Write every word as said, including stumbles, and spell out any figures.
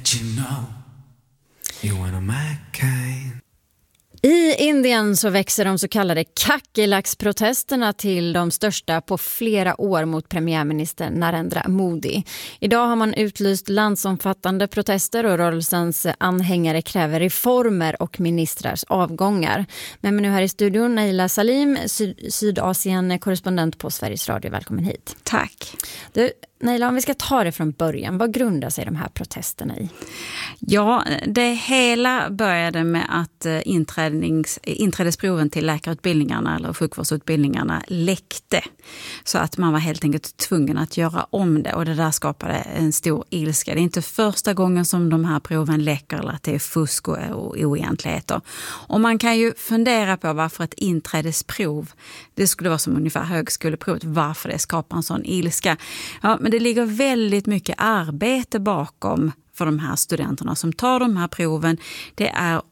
you know you one of my kind. I Indien så växer de så kallade kackerlacksprotesterna till de största på flera år mot premiärminister Narendra Modi. Idag har man utlyst landsomfattande protester och rörelsens anhängare kräver reformer och ministrars avgångar. Men nu här i studion Naila Salim, Syd- Sydasien-korrespondent på Sveriges Radio. Välkommen hit. Tack. Du, Naila, om vi ska ta det från början, vad grundar sig de här protesterna i? Ja, det hela började med att inträdesproven till läkarutbildningarna eller sjukvårdsutbildningarna läckte. Så att man var helt enkelt tvungen att göra om det och det där skapade en stor ilska. Det är inte första gången som de här proven läcker eller att det är fusk och oegentligheter. Och man kan ju fundera på varför ett inträdesprov, det skulle vara som ungefär högskoleprovet, varför det skapar en sån ilska. Ja, men det ligger väldigt mycket arbete bakom för de här studenterna som tar de här proven. Det är